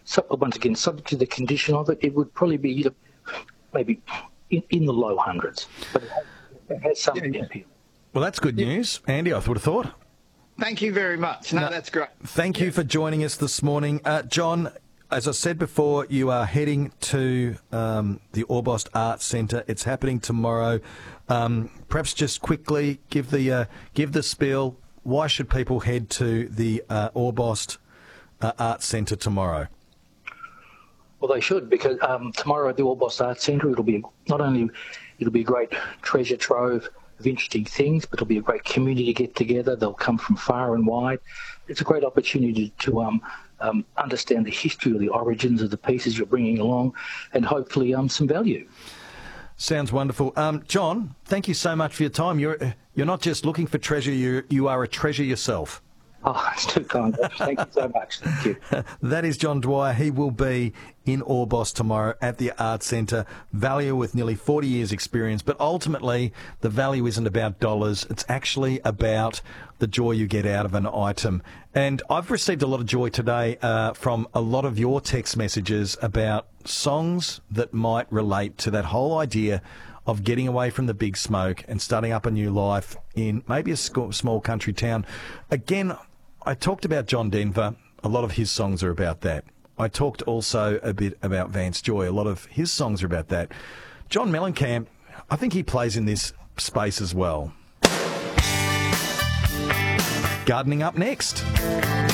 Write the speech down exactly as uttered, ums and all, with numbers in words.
So, once again, subject to the condition of it, it would probably be, you know, maybe in, in the low hundreds. But it has, it has some Yeah, yeah. appeal. Well, that's good news. Andy, I would have thought. Thank you very much. No, No, that's great. Thank you for joining us this morning. Uh, John, as I said before, you are heading to um, the Orbost Arts Centre. It's happening tomorrow. Um, perhaps just quickly give the uh, give the spiel. Why should people head to the uh, Orbost uh, Arts Centre tomorrow? Well, they should, because um, tomorrow at the Orbost Arts Centre, it'll be not only it'll be a great treasure trove of interesting things, but it'll be a great community get together. They'll come from far and wide. It's a great opportunity to um, um, understand the history or the origins of the pieces you're bringing along, and hopefully um, some value. Sounds wonderful. Um, John, thank you so much for your time. You're you're not just looking for treasure, you you are a treasure yourself. Oh, it's too kind. Thank you so much. Thank you. That is John Dwyer. He will be in Orbost tomorrow at the Arts Centre. Value with nearly forty years experience, but ultimately the value isn't about dollars. It's actually about the joy you get out of an item. And I've received a lot of joy today uh, from a lot of your text messages about songs that might relate to that whole idea of getting away from the big smoke and starting up a new life in maybe a sc- small country town. Again, I talked about John Denver. A lot of his songs are about that. I talked also a bit about Vance Joy. A lot of his songs are about that. John Mellencamp, I think he plays in this space as well. Gardening up next.